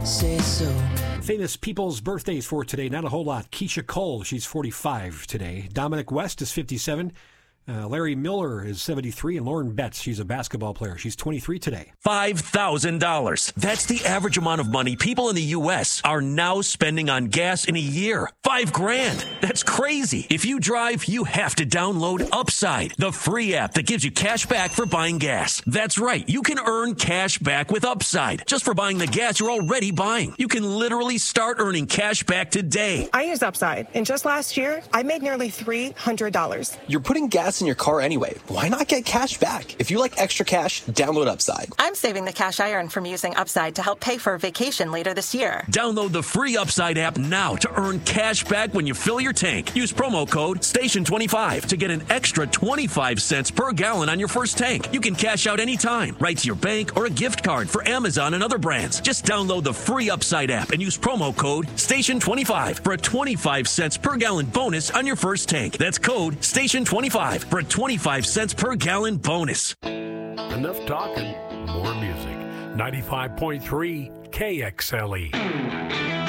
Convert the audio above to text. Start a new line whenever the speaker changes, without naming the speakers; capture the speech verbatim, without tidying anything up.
say so.
Famous people's birthdays for today, not a whole lot. Keisha Cole, she's forty-five today. Dominic West is fifty-seven. Uh, Larry Miller is seventy-three, and Lauren Betts, she's a basketball player. She's twenty-three today.
five thousand dollars. That's the average amount of money people in the U S are now spending on gas in a year. Five grand. That's crazy. If you drive, you have to download Upside, the free app that gives you cash back for buying gas. That's right. You can earn cash back with Upside just for buying the gas you're already buying. You can literally start earning cash back today.
I use Upside, and just last year, I made nearly three hundred dollars.
You're putting gas in your car anyway. Why not get cash back? If you like extra cash, download Upside.
I'm saving the cash I earn from using Upside to help pay for a vacation later this year.
Download the free Upside app now to earn cash back when you fill your tank. Use promo code station twenty-five to get an extra twenty-five cents per gallon on your first tank. You can cash out anytime, right to your bank or a gift card for Amazon and other brands. Just download the free Upside app and use promo code station twenty-five for a twenty-five cents per gallon bonus on your first tank. That's code station twenty-five for a twenty-five cents per gallon bonus.
Enough talking, more music. ninety-five point three K X L E.